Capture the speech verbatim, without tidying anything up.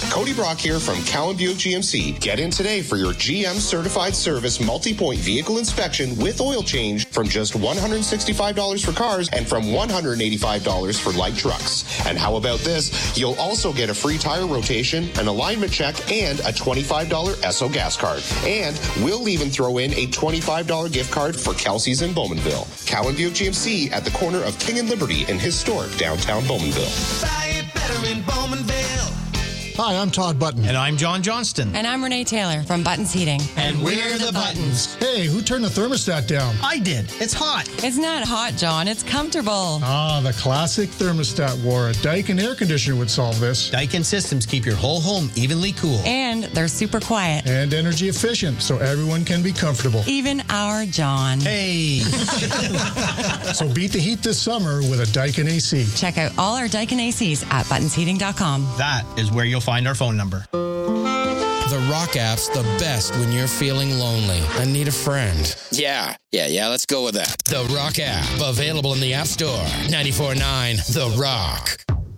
Cody Brock here from Cowan Buick G M C. Get in today for your G M Certified Service multi-point vehicle inspection with oil change from just one hundred sixty-five dollars for cars and from one hundred eighty-five dollars for light trucks. And how about this? You'll also get a free tire rotation, an alignment check, and a twenty-five dollars S O gas card. And we'll even throw in a twenty-five dollars gift card for Kelsey's in Bowmanville. Cowan Buick G M C at the corner of King and Liberty in historic downtown Bowmanville. Buy it better in Bowmanville. Hi, I'm Todd Button. And I'm John Johnston. And I'm Renee Taylor from Buttons Heating. And we're the Buttons. Hey, who turned the thermostat down? I did. It's hot. It's not hot, John. It's comfortable. Ah, the classic thermostat war. A Daikin air conditioner would solve this. Daikin systems keep your whole home evenly cool. And they're super quiet. And energy efficient, so everyone can be comfortable. Even our John. Hey. So beat the heat this summer with a Daikin A C. Check out all our Daikin A Cs at buttons heating dot com. That is where you'll find our phone number. The Rock app's the best when you're feeling lonely and need a friend. Yeah, yeah, yeah, let's go with that. The Rock app, available in the App Store. ninety-four point nine The Rock.